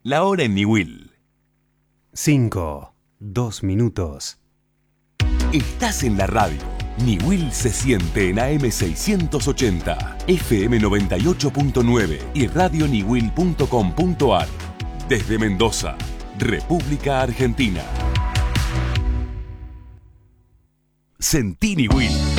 La hora en Niwil. 5, 2 minutos. Estás en la radio. Niwil se siente en AM680, FM 98.9 y radioniwil.com.ar. Desde Mendoza, República Argentina. Sentí Niwil.